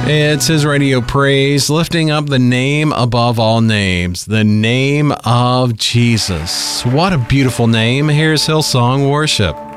It's his radio praise, lifting up the name above all names, the name of Jesus. What a beautiful name. Here's Hillsong Worship.